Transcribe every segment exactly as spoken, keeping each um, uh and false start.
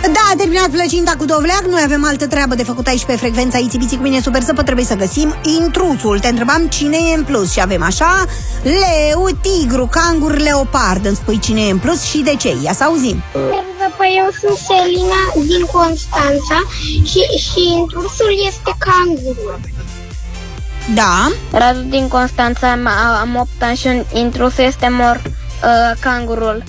Da, a terminat plăcinta cu dovleac. Noi avem altă treabă de făcut aici pe frecvența Itibiții cu mine Super Săpă. Trebuie să găsim intrusul. Te întrebam cine e în plus și avem așa: leu, tigru, cangur, leopard. Îmi spui cine e în plus și de ce. Ia să auzim. Păi eu sunt Selina din Constanța și, și intrusul este cangurul. Da. Radu din Constanța, am, am opt ani și intrusul este mor, uh, cangurul.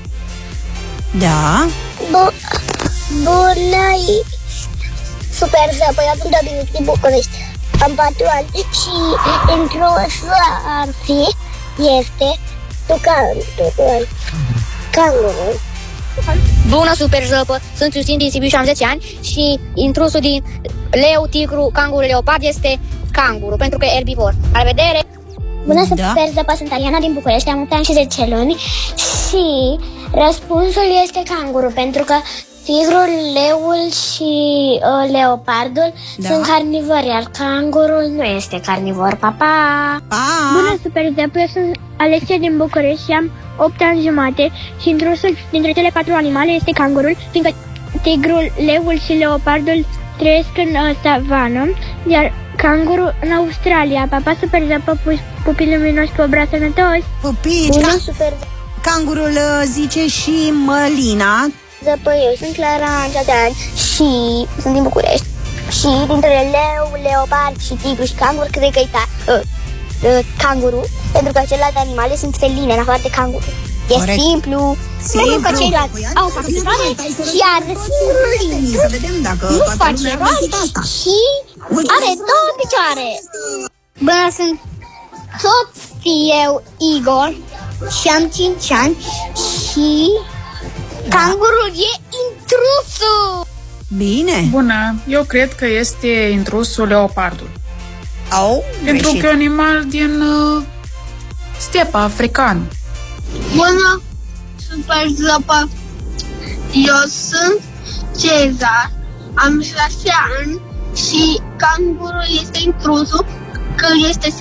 Da. Bu- Bună, Super Săpă, eu sunt Dominic din București. Am patru ani și intrusul ar fi, este tucanul, cangurul. Bună, Super Săpă, sunt Iustin din Sibiu și am zece ani și intrusul din leu, tigru, cangur, leopard este canguru, pentru că e erbivor. La revedere! Bună, Da. Super Săpă, sunt Ariana din București, am opt ani și zece luni și răspunsul este canguru, pentru că tigrul, leul și uh, leopardul Da. sunt carnivori, iar cangurul nu este carnivor. Pa, pa! Pa! Bună, Super Săpă, eu sunt Alexia din București și am opt ani jumate și intrusul dintre cele patru animale este cangurul, fiindcă tigrul, leul și leopardul trăiesc în uh, savană, iar cangurul în Australia. Papa, Super Săpă, pupii luminoși pe obraz sănătos. Pupici, Bună, ca- Super cangurul uh, zice și Mălina. Săpă, eu sunt Clara, am șase ani și sunt din București. Și dintre leu, leopard și tigru și cangur, cred că e ta, uh, uh, canguru, pentru că celelalte animale sunt feline, în afară de canguru. E Corect. simplu, Simplu. pentru că ceilalți Păi, au hai patru să picioare vedem, hai să și are vedem, să vedem dacă nu toată face lumea a roți găsit asta. și are două picioare. Bună, sunt tot eu Igor și am cinci ani și cangurul e intrusul. Bine. Bună, eu cred că este intrusul leopardul. Au, Pentru greșit. că e un animal din uh, stepa africană. Bună, Super Săpă. Eu sunt Cezar, am șase ani și cangurul este intrusul, că este